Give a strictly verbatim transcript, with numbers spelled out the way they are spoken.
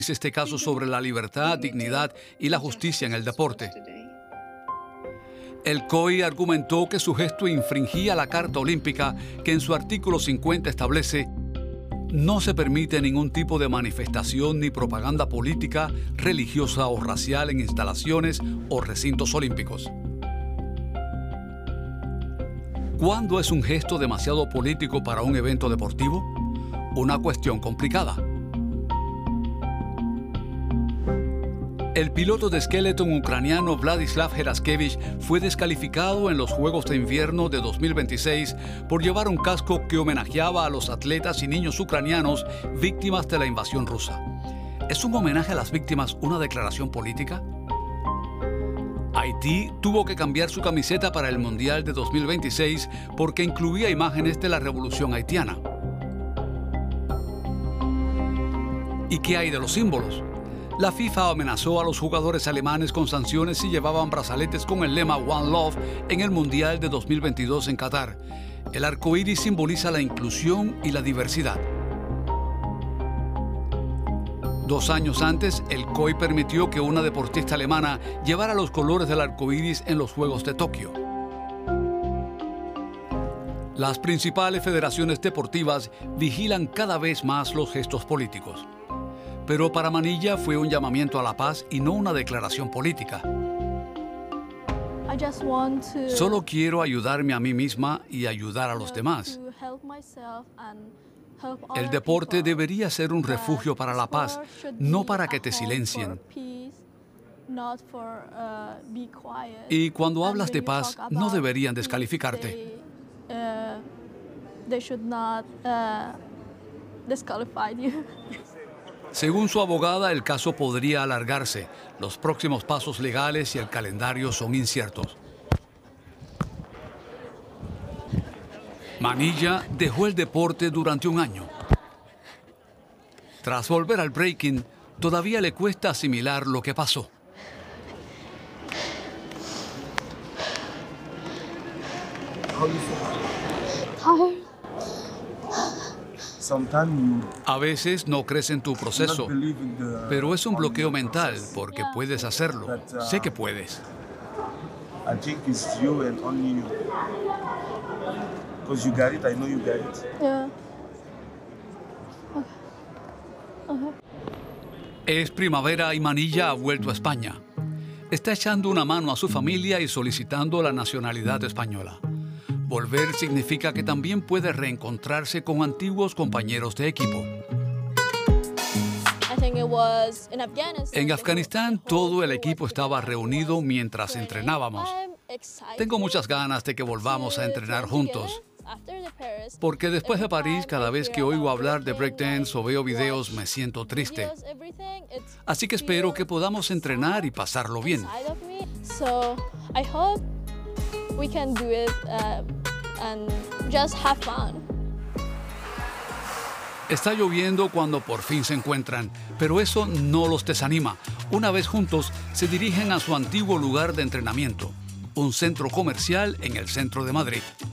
este caso sobre la libertad, dignidad y la justicia en el deporte. El C O I argumentó que su gesto infringía la Carta Olímpica, que en su artículo cincuenta establece: no se permite ningún tipo de manifestación ni propaganda política, religiosa o racial en instalaciones o recintos olímpicos. ¿Cuándo es un gesto demasiado político para un evento deportivo? Una cuestión complicada. El piloto de skeleton ucraniano Vladislav Heraskevich fue descalificado en los Juegos de Invierno de dos mil veintiséis por llevar un casco que homenajeaba a los atletas y niños ucranianos víctimas de la invasión rusa. ¿Es un homenaje a las víctimas una declaración política? Haití tuvo que cambiar su camiseta para el Mundial de dos mil veintiséis porque incluía imágenes de la revolución haitiana. ¿Y qué hay de los símbolos? La FIFA amenazó a los jugadores alemanes con sanciones si llevaban brazaletes con el lema One Love en el Mundial de dos mil veintidós en Qatar. El arco iris simboliza la inclusión y la diversidad. Dos años antes, el C O I permitió que una deportista alemana llevara los colores del arco iris en los Juegos de Tokio. Las principales federaciones deportivas vigilan cada vez más los gestos políticos. Pero para Manilla fue un llamamiento a la paz y no una declaración política. Solo quiero ayudarme a mí misma y ayudar a los demás. El deporte debería ser un refugio para la paz, no para que te silencien. Y cuando hablas de paz, no deberían descalificarte. Según su abogada, el caso podría alargarse. Los próximos pasos legales y el calendario son inciertos. Manilla dejó el deporte durante un año. Tras volver al breaking, todavía le cuesta asimilar lo que pasó. A veces no crees en tu proceso, pero es un bloqueo mental porque puedes hacerlo. Sé que puedes. Es primavera y Manilla ha vuelto a España. Está echando una mano a su familia y solicitando la nacionalidad española. Volver significa que también puede reencontrarse con antiguos compañeros de equipo. En Afganistán, todo el equipo estaba reunido mientras entrenábamos. Tengo muchas ganas de que volvamos a entrenar juntos. Porque después de París, cada vez que oigo hablar de breakdance o veo videos, me siento triste. Así que espero que podamos entrenar y pasarlo bien. We can do it uh, and just have fun. Está lloviendo cuando por fin se encuentran, pero eso no los desanima. Una vez juntos, se dirigen a su antiguo lugar de entrenamiento, un centro comercial en el centro de Madrid.